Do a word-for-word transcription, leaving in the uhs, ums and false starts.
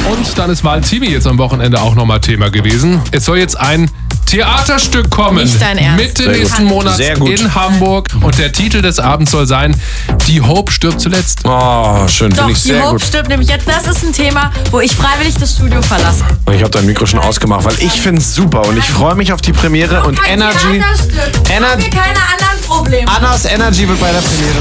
Und dann ist Valtimi jetzt am Wochenende auch nochmal Thema gewesen. Es soll jetzt ein Theaterstück kommen. Nicht dein Ernst. Mitte Sehr nächsten gut. Monats Sehr gut. in Hamburg. Und der Titel des Abends soll sein: Die Hope stirbt zuletzt. Oh, schön, Doch, finde ich die sehr Hope gut. stirbt nämlich jetzt. Das ist ein Thema, wo ich freiwillig das Studio verlasse. Ich habe dein Mikro schon ausgemacht, weil ich finde es super und ich freue mich auf die Premiere und Kein Energy. Theaterstück. Ener- Haben wir keine anderen Probleme. Annas Energy wird bei der Premiere